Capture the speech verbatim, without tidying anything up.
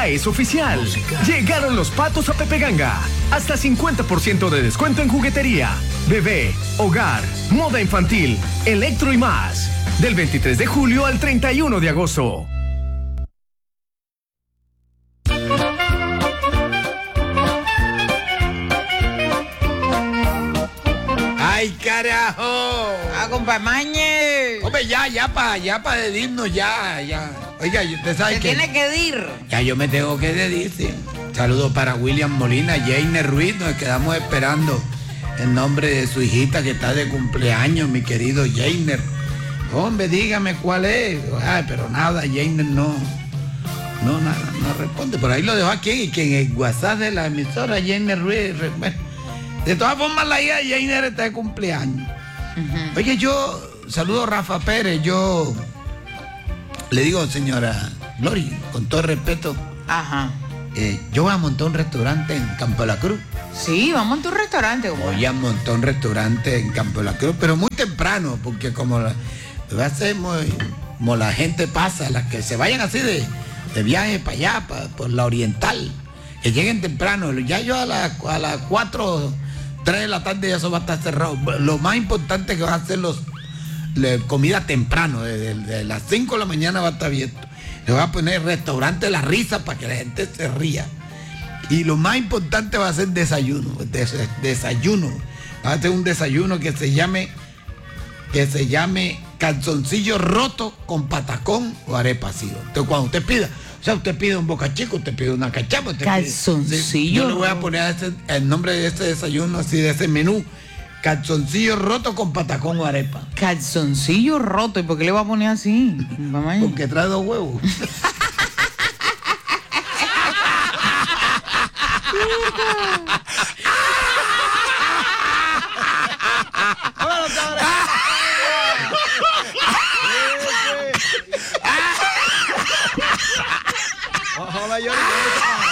ya es oficial. Llegaron los patos a Pepe Ganga. Hasta cincuenta por ciento de descuento en juguetería, bebé, hogar, moda infantil, electro y más. Del veintitrés de julio al treinta y uno de agosto. ¡Ay, carajo! ¡Ah, compa Mañe! Hombre, ya, ya para ya pa despedirnos, ya, ya. Oiga, usted sabe ¿Se que... tiene que ir? Ya yo me tengo que despedir. Saludos para William Molina, Jainer Ruiz, nos quedamos esperando en nombre de su hijita que está de cumpleaños, mi querido Jainer. Hombre, dígame cuál es. Ay, pero nada, Jainer no... No, nada, no responde. Por ahí lo dejo aquí, y que en el WhatsApp de la emisora, Jainer Ruiz... Bueno, de todas formas, la hija de Jainer está de cumpleaños. Uh-huh. Oye, yo saludo a Rafa Pérez, yo le digo, señora Glory, con todo el respeto, Ajá. Eh, yo voy a montar un restaurante en Campo de la Cruz. Sí, vamos a tu restaurante. Voy bueno. a montar un restaurante en Campo de la Cruz, pero muy temprano, porque como la, va a ser muy, como la gente pasa, las que se vayan así de, de viaje para allá, para, por la oriental, que lleguen temprano. Ya yo a las a las cuatro, tres de la tarde ya eso va a estar cerrado. Lo más importante es que van a ser los la comida temprano, desde de, de las cinco de la mañana va a estar abierto. Le voy a poner restaurante La Risa para que la gente se ría. Y lo más importante va a ser desayuno. Des, desayuno. Va a ser un desayuno que se llame, que se llame calzoncillo roto con patacón o arepa así. Entonces cuando usted pida, o sea, usted pide un boca chico, usted pide una cachapa. Usted calzoncillo. Pide, yo le voy a poner a ese, el nombre de ese desayuno, así de ese menú. Calzoncillo roto con patacón o arepa. Calzoncillo roto. ¿Y por qué le va a poner así? Mamá? Porque trae dos huevos. Ojalá yo